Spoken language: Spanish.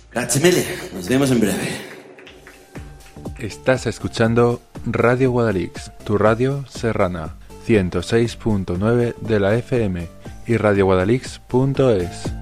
Grazie mille, nos vemos en breve. Estás escuchando Radio Guadalix, tu radio serrana, 106.9 de la FM y radioguadalix.es.